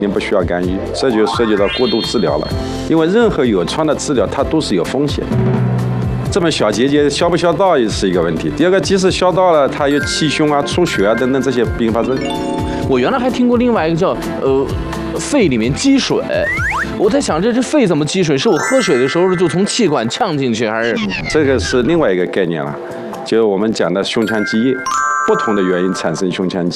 您不需要干预，这就涉及到过度治疗了。因为任何有创的治疗，它都是有风险。这么小结节消不消到也是一个问题。第二个，即使消到了，它有气胸啊、出血啊等等这些并发症。 我原来还听过另外一个叫肺里面积水。我在想，这肺怎么积水？是我喝水的时候就从气管呛进去，还是？ 这个是另外一个概念了，就是我们讲的胸腔积液，不同的原因产生胸腔积液。